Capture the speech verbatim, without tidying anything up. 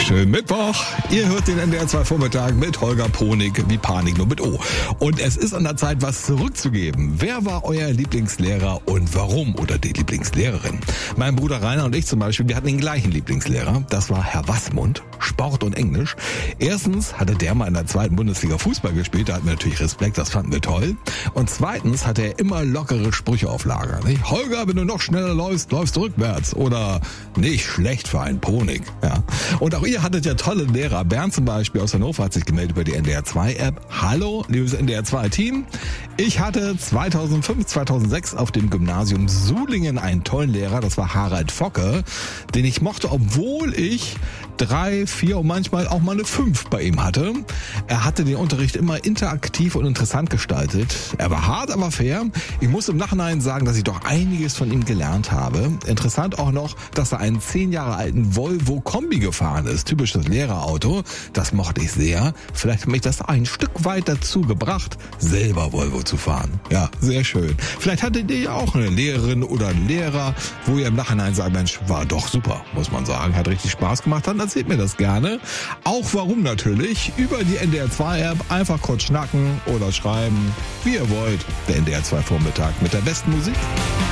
Schönen Mittwoch. Ihr hört den N D R zwei Vormittag mit Holger Ponig, wie Panik nur mit O. Und es ist an der Zeit, was zurückzugeben. Wer war euer Lieblingslehrer und warum? Oder die Lieblingslehrerin? Mein Bruder Rainer und ich zum Beispiel, wir hatten den gleichen Lieblingslehrer. Das war Herr Wassmund, Sport und Englisch. Erstens hatte der mal in der zweiten Bundesliga Fußball gespielt. Da hatten wir natürlich Respekt, das fanden wir toll. Und zweitens hatte er immer lockere Sprüche auf Lager. Nicht? Holger, wenn du noch schneller läufst, läufst du rückwärts. Oder nicht schlecht für einen Ponig. Ja. Und auch ihr hattet ja tolle Lehrer. Bernd zum Beispiel aus Hannover hat sich gemeldet über die N D R zwei App. Hallo, liebes N D R zwei Team. Ich hatte zweitausendfünf, zweitausendsechs auf dem Gymnasium Sulingen einen tollen Lehrer. Das war Harald Focke, den ich mochte, obwohl ich drei, vier und manchmal auch mal eine fünf bei ihm hatte. Er hatte den Unterricht immer interaktiv und interessant gestaltet. Er war hart, aber fair. Ich muss im Nachhinein sagen, dass ich doch einiges von ihm gelernt habe. Interessant auch noch, dass er einen zehn Jahre alten Volvo Kombi gefahren ist. Typisches Lehrerauto. Das mochte ich sehr. Vielleicht hat mich das ein Stück weit dazu gebracht, selber Volvo zu fahren. Ja, sehr schön. Vielleicht hattet ihr ja auch eine Lehrerin oder einen Lehrer, wo ihr im Nachhinein sagt, Mensch, war doch super, muss man sagen. Hat richtig Spaß gemacht. Dann erzählt mir das gerne. Auch warum natürlich. Über die N D R zwei App einfach kurz schnacken oder schreiben, wie ihr wollt. Der N D R zwei Vormittag mit der besten Musik.